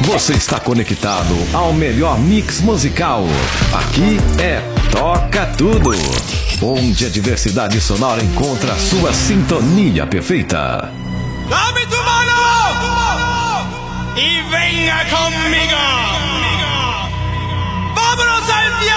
Você está conectado ao melhor mix musical. Aqui é Toca Tudo, onde a diversidade sonora encontra a sua sintonia perfeita. Dame tu mano y venga conmigo. Vámonos al